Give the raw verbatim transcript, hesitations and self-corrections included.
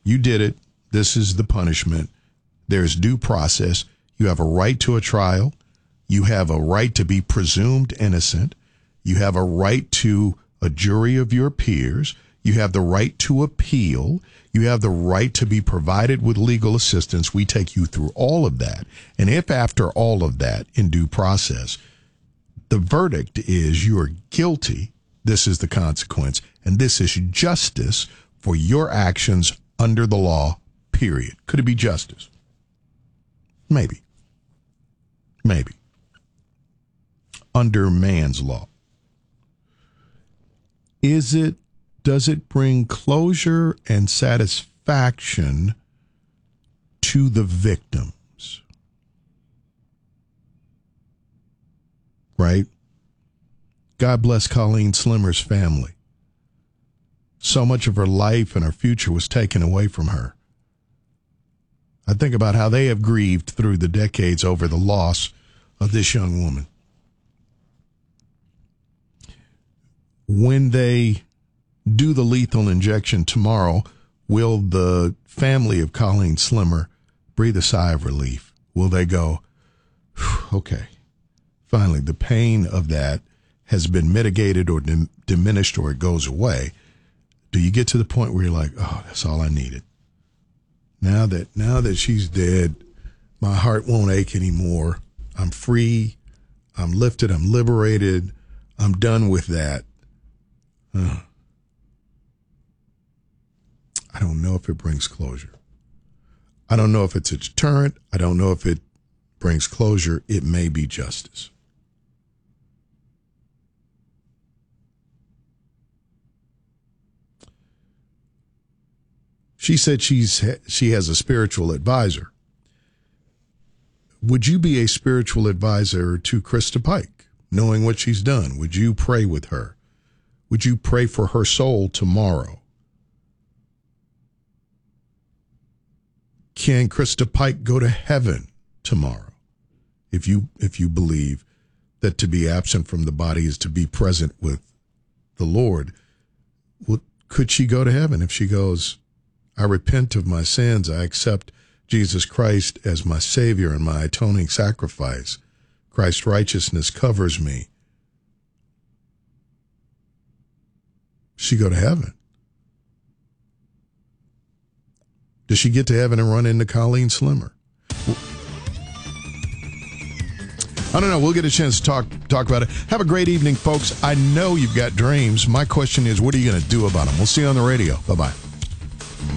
You did it. This is the punishment. There's due process. You have a right to a trial. You have a right to be presumed innocent. You have a right to a jury of your peers. You have the right to appeal. You have the right to be provided with legal assistance. We take you through all of that. And if after all of that, in due process, the verdict is you are guilty, this is the consequence, and this is justice for your actions under the law, period. Could it be justice? Maybe. Maybe. Under man's law. Is it, does it bring closure and satisfaction to the victims? Right? God bless Colleen Slimmer's family. So much of her life and her future was taken away from her. I think about how they have grieved through the decades over the loss of this young woman. When they do the lethal injection tomorrow, will the family of Colleen Slimmer breathe a sigh of relief? Will they go, okay, finally, the pain of that has been mitigated or dim- diminished or it goes away? Do you get to the point where you're like, oh, that's all I needed? Now that now that she's dead, my heart won't ache anymore. I'm free. I'm lifted. I'm liberated. I'm done with that. Uh, I don't know if it brings closure. I don't know if it's a deterrent. I don't know if it brings closure. It may be justice. She said she's she has a spiritual advisor. Would you be a spiritual advisor to Krista Pike, knowing what she's done? Would you pray with her? Would you pray for her soul tomorrow? Can Krista Pike go to heaven tomorrow? If you if you believe that to be absent from the body is to be present with the Lord, well, could she go to heaven if she goes, I repent of my sins. I accept Jesus Christ as my Savior and my atoning sacrifice. Christ's righteousness covers me. She go to heaven. Does she get to heaven and run into Colleen Slimmer? I don't know. We'll get a chance to talk talk about it. Have a great evening, folks. I know you've got dreams. My question is, what are you going to do about them? We'll see you on the radio. Bye-bye.